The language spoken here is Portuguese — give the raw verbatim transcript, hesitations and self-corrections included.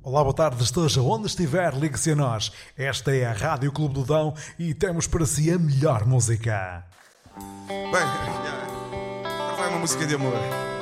Olá, boa tarde, esteja onde estiver, ligue-se a nós. Esta é a Rádio Clube do Dão e temos para si a melhor música. Bem, já vai uma música de amor.